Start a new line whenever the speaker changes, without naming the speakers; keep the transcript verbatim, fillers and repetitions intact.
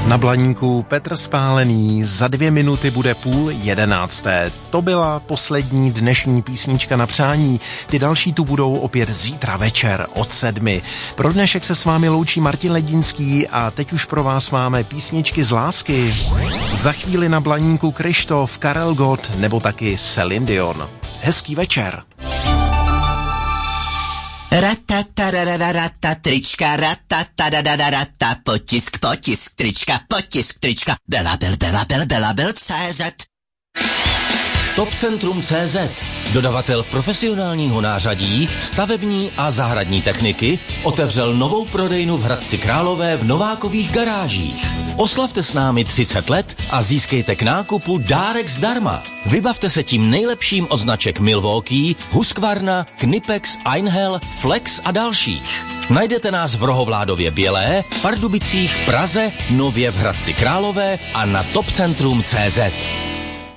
Na Blaníku Petr Spálený, za dvě minuty bude půl jedenácté. To byla poslední dnešní písnička na přání. Ty další tu budou opět zítra večer od sedmi. Pro dnešek se s vámi loučí Martin Ledínský a teď už pro vás máme písničky z lásky. Za chvíli na Blaníku Krištof, Karel Gott nebo taky Celine Dion. Hezký večer.
Ratatarararata, trička, ratatarararata, potisk, potisk, trička, potisk, trička, bela, bel, bela, bel, bela, bel, C Z.
Topcentrum C Z, dodavatel profesionálního nářadí, stavební a zahradní techniky, otevřel novou prodejnu v Hradci Králové v Novákových garážích. Oslavte s námi třicet let a získejte k nákupu dárek zdarma. Vybavte se tím nejlepším od značek Milwaukee, Husqvarna, Knipex, Einhell, Flex a dalších. Najdete nás v Rohovládově Bělé, Pardubicích, Praze, nově v Hradci Králové a na Topcentrum C Z.